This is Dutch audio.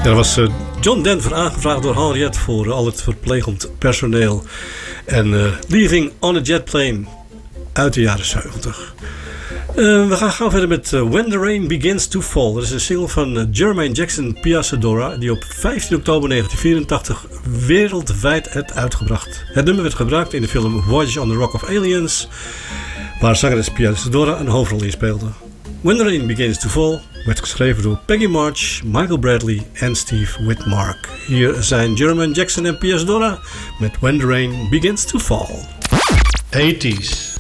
Ja, dat was John Denver, aangevraagd door Henriette voor al het verplegend personeel. En Leaving on a Jet Plane uit de jaren 70. We gaan gauw verder met When the Rain Begins to Fall. Dat is een single van Jermaine Jackson Piazza die op 15 oktober 1984 wereldwijd werd uitgebracht. Het nummer werd gebruikt in de film Voyage on the Rock of Aliens, waar zangeres Piazza een hoofdrol in speelde. When the Rain Begins to Fall werd geschreven door Peggy March, Michael Bradley en Steve Whitmark. Hier zijn Jermaine Jackson en Piazza met When the Rain Begins to Fall. 80s.